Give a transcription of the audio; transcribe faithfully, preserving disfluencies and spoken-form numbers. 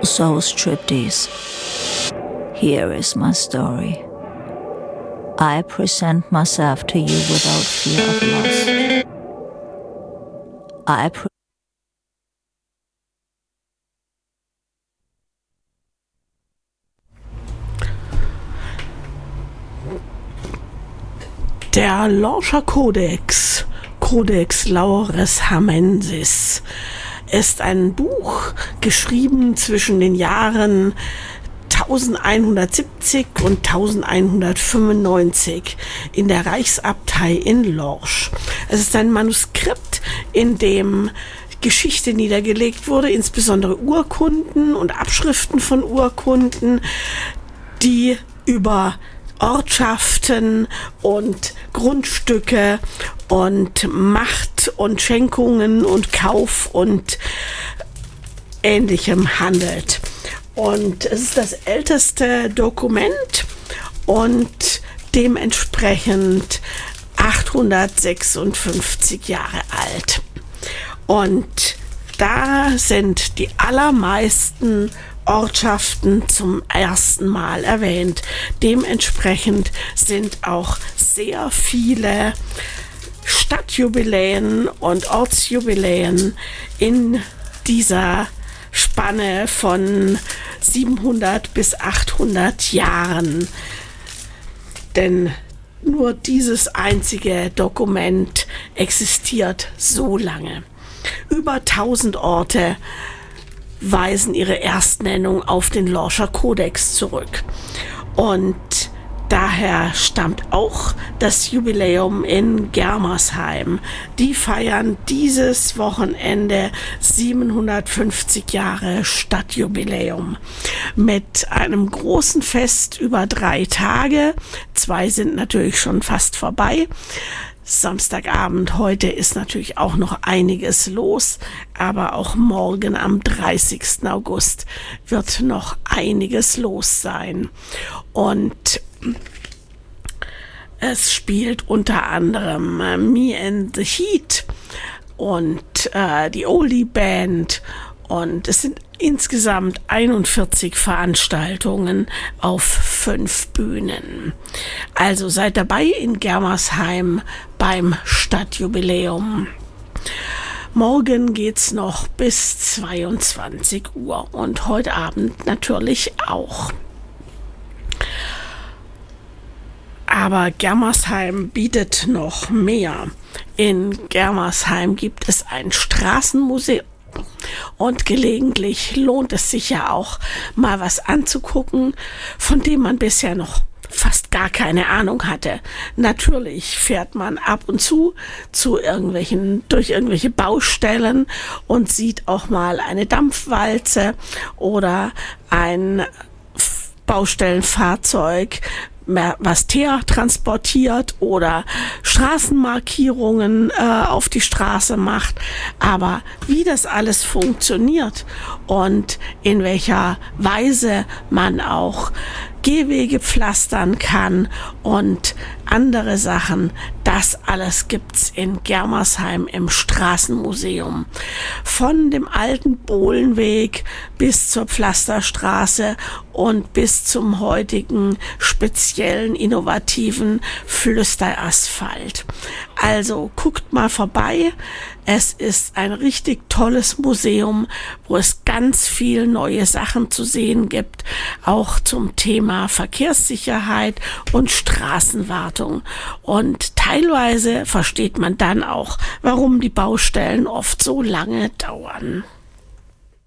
Soul Striptease. Here is my story. I present myself to you without fear of loss. I pre- Der Lorscher Codex, Codex Laures Hamensis, ist ein Buch geschrieben zwischen den Jahren elfhundertsiebzig und elfhundertfünfundneunzig in der Reichsabtei in Lorsch. Es ist ein Manuskript, in dem Geschichte niedergelegt wurde, insbesondere Urkunden und Abschriften von Urkunden, die über Ortschaften und Grundstücke und Macht und Schenkungen und Kauf und Ähnlichem handelt. Und es ist das älteste Dokument und dementsprechend achthundertsechsundfünfzig Jahre alt. Und da sind die allermeisten Ortschaften zum ersten Mal erwähnt. Dementsprechend sind auch sehr viele Stadtjubiläen und Ortsjubiläen in dieser Spanne von siebenhundert bis achthundert Jahren. Denn nur dieses einzige Dokument existiert so lange. Über tausend Orte weisen ihre Erstnennung auf den Lorscher Kodex zurück. Und daher stammt auch das Jubiläum in Germersheim. Die feiern dieses Wochenende siebenhundertfünfzig Jahre Stadtjubiläum mit einem großen Fest über drei Tage. Zwei sind natürlich schon fast vorbei. Samstagabend heute ist natürlich auch noch einiges los, aber auch morgen am dreißigsten August wird noch einiges los sein. Und es spielt unter anderem äh, Me and the Heat und äh, die Oldie Band, und es sind insgesamt einundvierzig Veranstaltungen auf fünf Bühnen. Also seid dabei in Germersheim beim Stadtjubiläum. Morgen geht's noch bis zweiundzwanzig Uhr und heute Abend natürlich auch. Aber Germersheim bietet noch mehr. In Germersheim gibt es ein Straßenmuseum. Und gelegentlich lohnt es sich ja auch, mal was anzugucken, von dem man bisher noch fast gar keine Ahnung hatte. Natürlich fährt man ab und zu zu irgendwelchen, durch irgendwelche Baustellen und sieht auch mal eine Dampfwalze oder ein Baustellenfahrzeug, was Teer transportiert oder Straßenmarkierungen äh, auf die Straße macht. Aber wie das alles funktioniert und in welcher Weise man auch Gehwege pflastern kann und andere Sachen, das alles gibt's in Germersheim im Straßenmuseum. Von dem alten Bohlenweg bis zur Pflasterstraße und bis zum heutigen speziellen, innovativen Flüsterasphalt. Also guckt mal vorbei. Es ist ein richtig tolles Museum, wo es ganz viel neue Sachen zu sehen gibt, auch zum Thema Verkehrssicherheit und Straßenwartung. Und teilweise versteht man dann auch, warum die Baustellen oft so lange dauern.